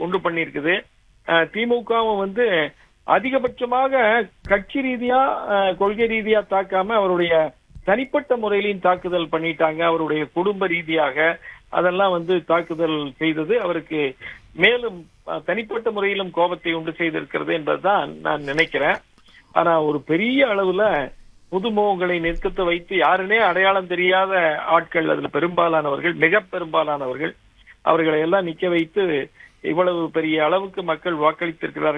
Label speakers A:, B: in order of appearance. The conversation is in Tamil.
A: உண்டு பண்ணியிருக்குது. திமுகவும் வந்து அதிகபட்சமாக கட்சி ரீதியா கொள்கை ரீதியா தாக்காம அவருடைய தனிப்பட்ட முறையிலையும் தாக்குதல் பண்ணிட்டாங்க. அவருடைய குடும்ப ரீதியாக அதெல்லாம் வந்து தாக்குதல் செய்தது அவருக்கு மேலும் தனிப்பட்ட முறையிலும் கோபத்தை உண்டு செய்திருக்கிறது என்பதுதான் நான் நினைக்கிறேன். ஆனா ஒரு பெரிய அளவுல புதுமுகங்களை நிற்கத்தை வைத்து யாருன்னே அடையாளம் தெரியாத ஆட்கள், அதுல பெரும்பாலானவர்கள், மிக பெரும்பாலானவர்கள், அவர்களை எல்லாம் நிக்க வைத்து இவ்வளவு பெரிய அளவுக்கு மக்கள் வாக்களித்திருக்கிறார்கள்.